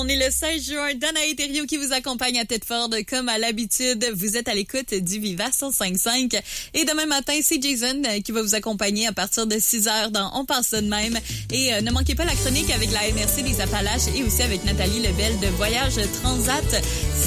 On est le 16 juin, Danae Thériault qui vous accompagne à Thetford comme à l'habitude. Vous êtes à l'écoute du Viva 105.5 et demain matin, c'est Jason qui va vous accompagner à partir de 6h dans On pense ça de même. Et ne manquez pas la chronique avec la MRC des Appalaches et aussi avec Nathalie Lebel de Voyage Transat.